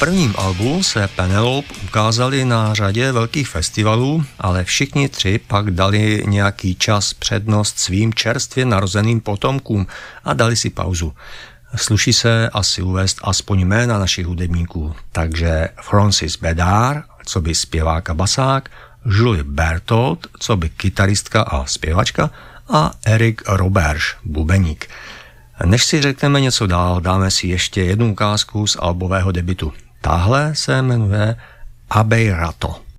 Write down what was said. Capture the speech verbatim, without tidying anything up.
prvním albu se Penelope ukázali na řadě velkých festivalů, ale všichni tři pak dali nějaký čas přednost svým čerstvě narozeným potomkům a dali si pauzu. Sluší se asi uvést aspoň jména našich hudebníků, takže Francis Bedard, co by zpěvák a basák, Julie Berthold, co by kytaristka a zpěvačka, a Eric Roberge, bubeník. Než si řekneme něco dál, dáme si ještě jednu ukázku z albového debutu. Tahle se jmenuje Abbey Rato.